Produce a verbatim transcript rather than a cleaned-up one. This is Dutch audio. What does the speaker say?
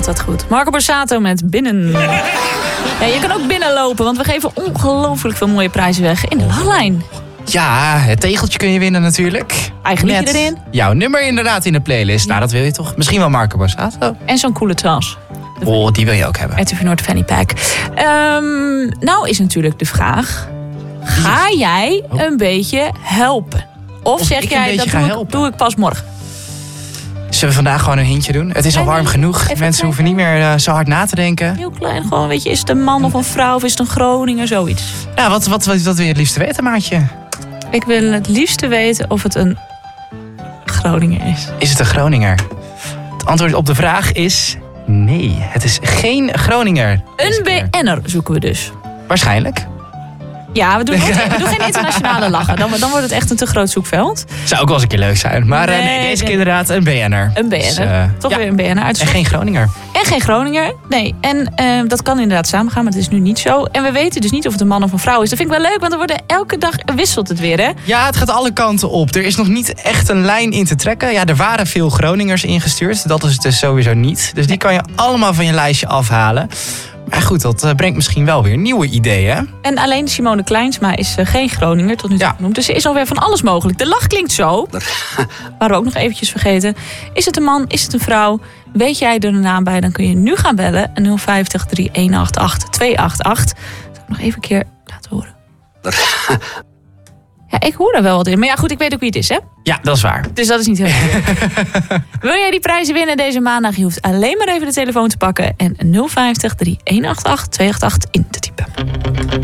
Altijd goed. Marco Borsato met Binnen. Ja, je kan ook binnenlopen, want we geven ongelooflijk veel mooie prijzen weg in de Lachlijn. Ja, het tegeltje kun je winnen natuurlijk. Eigen liedje Met erin. jouw nummer inderdaad in de playlist. Nou, dat wil je toch? Misschien wel Marco Borsato. En zo'n coole tas. Oh, die wil je ook hebben. R T V Noord Fanny Pack. Um, nou is natuurlijk de vraag. Ga jij Oh. een beetje helpen? Of, Of zeg ik een jij, beetje dat ga doe ik, helpen? doe ik pas morgen? Zullen we vandaag gewoon een hintje doen? Het is al Nee, warm nee, genoeg. even Mensen kijken. hoeven niet meer uh, zo hard na te denken. Heel klein, gewoon, weet je, is het een man of een vrouw of is het een Groninger, zoiets? Ja, wat, wat, wat, wat wil je het liefst weten, maatje? Ik wil het liefste weten of het een Groninger is. Is het een Groninger? Het antwoord op de vraag is nee. Het is geen Groninger. Een B N'er zoeken we dus. Waarschijnlijk. Ja, we doen, nooit- we doen geen internationale lachen. Dan, dan wordt het echt een te groot zoekveld. Zou ook wel eens een keer leuk zijn. Maar nee, Nee, nee, deze nee. keer inderdaad een B N'er. Een B N'er. Dus, uh, Toch ja. weer een B N'er uit. En geen Groninger. En geen Groninger. Nee, en uh, dat kan inderdaad samengaan, maar dat is nu niet zo. En we weten dus niet of het een man of een vrouw is. Dat vind ik wel leuk, want er worden elke dag wisselt het weer, hè? Ja, het gaat alle kanten op. Er is nog niet echt een lijn in te trekken. Ja, er waren veel Groningers ingestuurd. Dat is het dus sowieso niet. Dus die kan je allemaal van je lijstje afhalen. Maar goed, dat uh, brengt misschien wel weer nieuwe ideeën. En alleen Simone Kleinsma is uh, geen Groninger tot nu toe Ja. genoemd. Dus er is alweer van alles mogelijk. De lach klinkt zo. Waren we ook nog eventjes vergeten. Is het een man? Is het een vrouw? Weet jij er een naam bij? Dan kun je nu gaan bellen. nul vijf nul drie een acht acht twee acht acht. Zal ik nog even een keer laten horen? Ja, ik hoor er wel wat in. Maar ja, goed, ik weet ook wie het is, hè? Ja, dat is waar. Dus dat is niet heel erg. Wil jij die prijzen winnen deze maandag? Je hoeft alleen maar even de telefoon te pakken en nul vijf nul drie een acht acht twee acht acht in te typen.